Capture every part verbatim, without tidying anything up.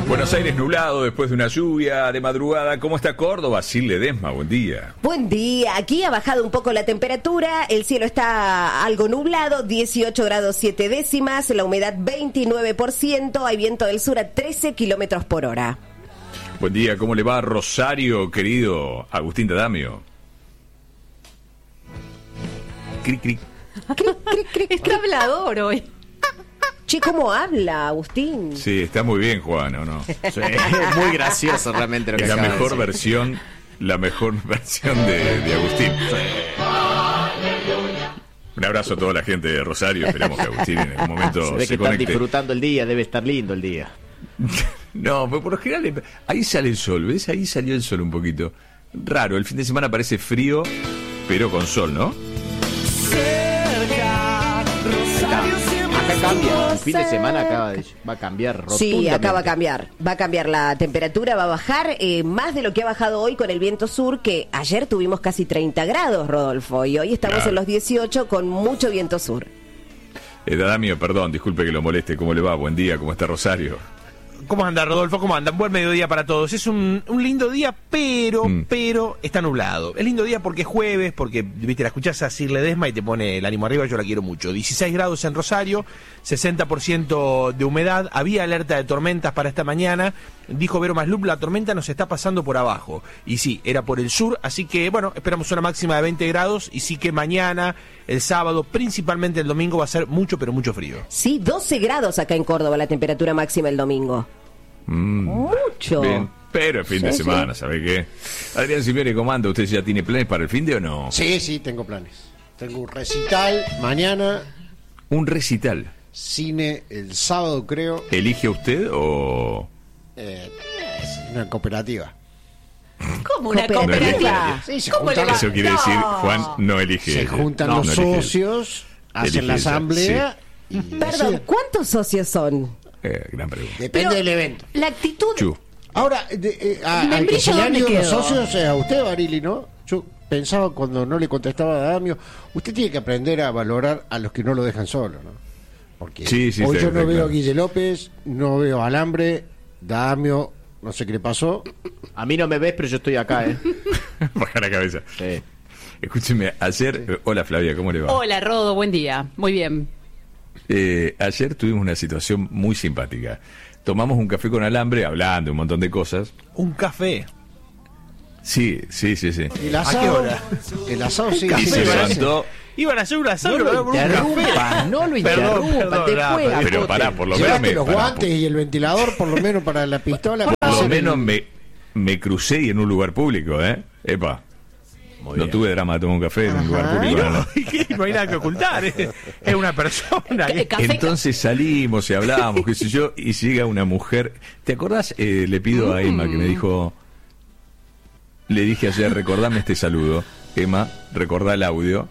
Buenos Aires nublado después de una lluvia de madrugada. ¿Cómo está Córdoba? Sil Ledesma, buen día. Buen día. Aquí ha bajado un poco la temperatura. El cielo está algo nublado, dieciocho grados siete décimas. La humedad veintinueve por ciento. Hay viento del sur a trece kilómetros por hora. Buen día. ¿Cómo le va Rosario, querido Agustín Dadamio? Cric, cric. Cric, cric, cric. Está hablador hoy. Che, ¿cómo habla, Agustín? Sí, está muy bien, Juan, ¿o no? Sí, muy gracioso realmente lo que Es la acaba de mejor decir. versión, la mejor versión de, de Agustín. Un abrazo a toda la gente de Rosario. Esperamos que Agustín en algún momento Se se, ve que están conecte. disfrutando el día, debe estar lindo el día. No, pero por lo general ahí sale el sol, ¿ves? Ahí salió el sol un poquito. Raro, el fin de semana parece frío, pero con sol, ¿no? Acá cambia, el fin de semana acaba de, va a cambiar rotundamente. Sí, acá va a cambiar. Va a cambiar la temperatura, va a bajar eh, más de lo que ha bajado hoy con el viento sur, que ayer tuvimos casi treinta grados, Rodolfo, y hoy estamos Claro. en los dieciocho con mucho viento sur. Eh, Dadamio, perdón, disculpe que lo moleste. ¿Cómo le va? Buen día, ¿cómo está Rosario? ¿Cómo anda, Rodolfo? ¿Cómo andan? Buen mediodía para todos. Es un, un lindo día, pero, Mm. pero está nublado. Es lindo día porque es jueves, porque, viste, la escuchás a Sil Ledesma y te pone el ánimo arriba, yo la quiero mucho. dieciséis grados en Rosario, sesenta por ciento de humedad, había alerta de tormentas para esta mañana. Dijo Vero Maslup, la tormenta nos está pasando por abajo. Y sí, era por el sur, así que, bueno, esperamos una máxima de veinte grados, y sí que mañana, el sábado, principalmente el domingo, va a ser mucho, pero mucho frío. Sí, doce grados acá en Córdoba la temperatura máxima el domingo. Mm, Mucho. Bien, pero el fin de Sí, semana, ¿sabe qué? Adrián Simeone, ¿cómo anda? ¿Usted ya tiene planes para el fin de o no? Sí, sí, tengo planes. Tengo un recital mañana, Un recital. cine el sábado, creo. ¿Elige usted o...? Eh, es una cooperativa. ¿Cómo una Cooperativa. cooperativa? Sí, se ¿Cómo le juntan, va? Eso quiere No. decir, Juan no elige. se ella. juntan No, los no elige. socios, hacen Elige la ella, asamblea y Perdón, deciden. ¿cuántos socios son? Eh, gran pregunta. Depende Pero del evento. La actitud. Chu. Ahora, de- eh, a- ¿El al que se le han membrillo ido los dónde socios es a usted, Barili, ¿no? Yo pensaba cuando no le contestaba a Damio, usted tiene que aprender a valorar a los que no lo dejan solo, ¿no? Porque Sí, sí, hoy sí, yo no sí, veo claro. a Guille López, no veo a Alambre, Damio, no sé qué le pasó. A mí no me ves, pero yo estoy acá, ¿eh? Baja la cabeza. Sí. Escúcheme, ayer... eh, Hola Flavia, ¿cómo le va? Hola, Rodo, buen día. Muy bien. Eh, ayer tuvimos una situación muy simpática. Tomamos un café con Alambre, hablando un montón de cosas. Un café. Sí, sí, sí, sí. El ¿A asado, qué hora? el asado sigue Y sin se hacerse. levantó... Iban a hacer un asado, No pero lo por un café. interrumpa, no lo Perdón, interrumpa, perdón, te no, juega. Pero Cote. pará, por lo menos Llevaste me... los pará, guantes por- y el ventilador por lo menos para la pistola. para Por lo hacer menos el- me, me crucé y en un lugar público, ¿eh? Epa. Muy No bien. tuve drama de tomar un café en un lugar público. no, no. ¿Y qué? No hay nada que ocultar. Es, es una persona. ¿Qué? Café- Entonces salimos y hablamos, qué sé yo, y llega una mujer. ¿Te acordás? Eh, le pido a Emma que me dijo. Le dije ayer, recordame este saludo. Emma, recordá el audio.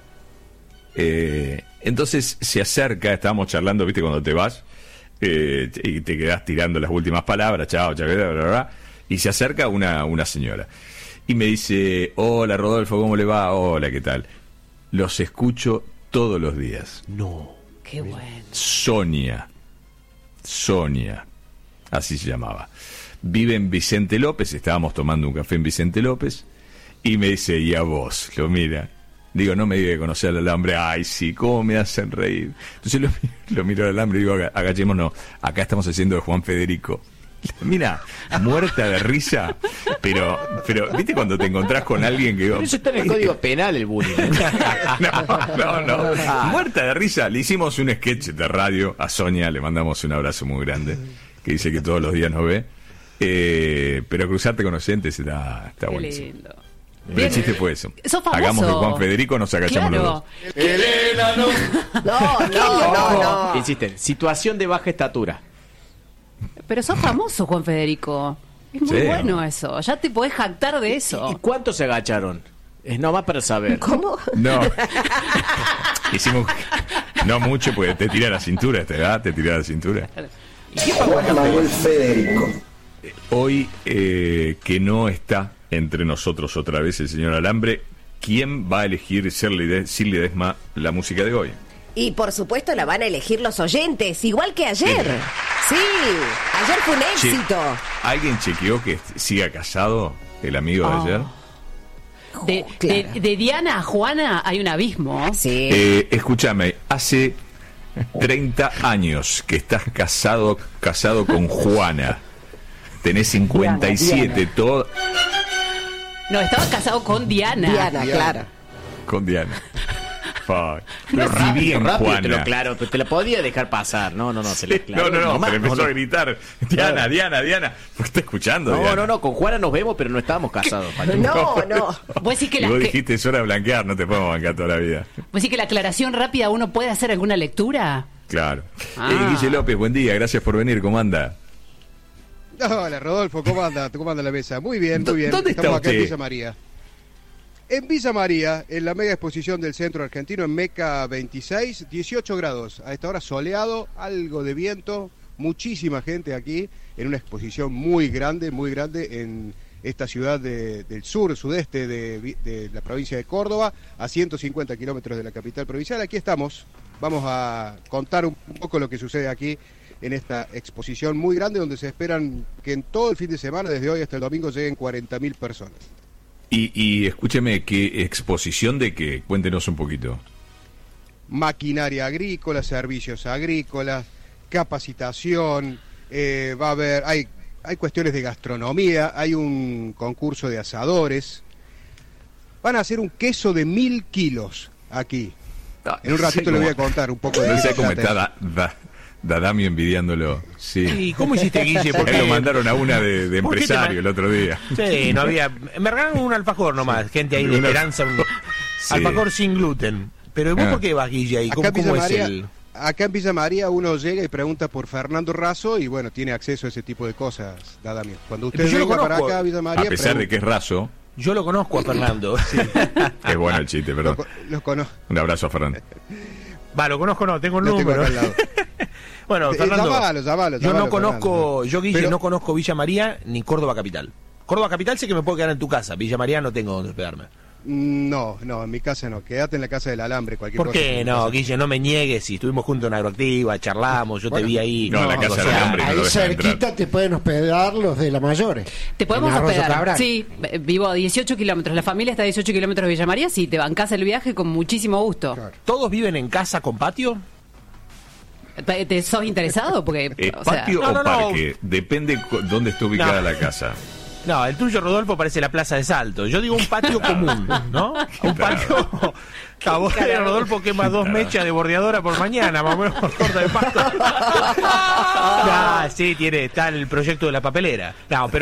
Eh, entonces se acerca, estábamos charlando, ¿viste? Cuando te vas eh, y te quedás tirando las últimas palabras, chao, chao, bla, bla, bla, y se acerca una, una señora. Y me dice, hola Rodolfo, ¿cómo le va? Hola, ¿qué tal? Los escucho todos los días. No. Qué bueno. Sonia. Sonia. Así se llamaba. Vive en Vicente López, estábamos tomando un café en Vicente López, y me dice, ¿y a vos? Lo mira. Digo, no me diga que conocer al Alambre. Ay, sí, cómo me hacen reír. Entonces lo, lo miro al Alambre y digo, aga- agachémonos. Acá estamos haciendo de Juan Federico. Mira, muerta de risa, pero, pero, ¿viste cuando te encontrás con alguien que... Pero eso está en el código penal, el bullying. No, no, no. Muerta de risa. Le hicimos un sketch de radio a Sonia, le mandamos un abrazo muy grande, que dice que todos los días nos ve. Eh, pero cruzarte con oyentes está, está Qué buenísimo. lindo. Pero el chiste fue eso. Sos famoso. Hagamos de Juan Federico, nos agachamos los dos. Claro. No, no, no, no. Insisten, situación de baja estatura. Pero sos famoso, Juan Federico. Es muy Sí. bueno eso. Ya te podés jactar de ¿Y eso. cuántos se agacharon? Es nomás para saber. ¿Cómo? No. Hicimos... No mucho, pues te tira la cintura, esta edad, te tira la cintura. Juan Manuel Federico. Hoy eh, que no está entre nosotros otra vez el señor Alambre, ¿quién va a elegir Sil Ledesma la música de hoy? Y por supuesto la van a elegir los oyentes, igual que ayer. Sí, ayer fue un Che, éxito. ¿Alguien chequeó que siga casado el amigo de Oh. ayer? De, Claro. de- de Diana a Juana hay un abismo. Sí. Eh, escúchame, hace treinta años que estás casado casado con Juana. Tenés cincuenta y siete, todo No, estaba casado con Diana. Diana, claro. con Diana. Fuck. Pero Ni rápido, bien, rápido, Juana. te lo claro, te, te lo podía dejar pasar. No, no, no, se le Sí, aclaró. no, no, no, más, pero empezó no, a gritar, Diana, Diana, Diana. ¿Vos estás escuchando, No, Diana? no, no, con Juana nos vemos, pero no estábamos casados. Pacho. No, no. Vos decís que Y la, vos que- dijiste, es hora de blanquear, no te podemos bancar toda la vida. vos decís que la aclaración rápida uno puede hacer alguna lectura. Claro. Ah. Eh, Guille López, buen día, gracias por venir, ¿cómo anda? Hola Rodolfo, ¿cómo anda? ¿Cómo anda la mesa? Muy bien, muy bien. ¿Dónde está Estamos acá en usted? Villa María. En Villa María, en la mega exposición del centro argentino, en Meca veintiséis, dieciocho grados. A esta hora soleado, algo de viento, muchísima gente aquí, en una exposición muy grande, muy grande en esta ciudad de- del sur, sudeste de, Vi- de la provincia de Córdoba, a ciento cincuenta kilómetros de la capital provincial. Aquí estamos, vamos a contar un poco lo que sucede aquí en esta exposición muy grande, donde se esperan que en todo el fin de semana, desde hoy hasta el domingo, lleguen cuarenta mil personas. Y, y escúcheme, ¿qué exposición de qué? Cuéntenos un poquito. Maquinaria agrícola, servicios agrícolas, capacitación, eh, va a haber, hay, hay cuestiones de gastronomía, hay un concurso de asadores. Van a hacer un queso de mil kilos aquí. En un ratito le voy a contar un poco de No qué sé se cómo trata está da, da- Dadamio envidiándolo. Sí. ¿Y cómo hiciste, Guille? Porque Lo mandaron a una de, de ¿Por qué te empresario ma- el otro día. Sí, no había. Me regalaron un alfajor nomás, gente ahí de Una- esperanza. Un Sí. alfajor sin gluten. Pero ¿vos Ah. por qué vas, Guille, ahí? Acá ¿Cómo, en Villa cómo es María, el...? acá en Villa María uno llega y pregunta por Fernando Razo y bueno, tiene acceso a ese tipo de cosas, Dadamio. Cuando usted Pero yo lo venga para conozco. acá a Villa María, A pesar de que es raso, Yo lo conozco a Fernando. Sí. es bueno el chiste, lo, perdón. co- los conozco. Un abrazo a Fernando. Va, lo conozco, no, tengo el Lo tengo número. acá al lado. Bueno, Eh, Fernando, llamalo, llamalo, yo llamalo, no conozco, Fernando. yo Guille Pero- no conozco Villa María ni Córdoba Capital. Córdoba Capital sé que me puedo quedar en tu casa, Villa María no tengo donde hospedarme. No, no, en mi casa no. Quédate en la casa del alambre, cualquier ¿Por cosa. qué que no, pase. Guille? No me niegues, si estuvimos juntos en Agroactiva, charlamos, yo Bueno, te vi ahí. no, en la casa o del sea, Alambre. no lo Ahí dejan cerquita entrar. te pueden hospedar los de la Mayores. Te podemos En Arroyo hospedar. Cabral. Sí, eh, vivo a dieciocho kilómetros. La familia está a dieciocho kilómetros de Villa María. Sí, te bancás el viaje con muchísimo gusto. Claro. ¿Todos viven en casa con patio? ¿Te, te sos interesado? Porque, ¿Es o sea, patio no, no, o no. parque? Depende cu- dónde está ubicada No. la casa. No, el tuyo, Rodolfo, parece la Plaza de Salto. Yo digo un patio común, ¿no? Un patio... Cabo de Rodolfo quema dos mechas de bordeadora por mañana, más o menos por corta de pasto. Ah, sí, tiene, está el proyecto de la papelera. No, pero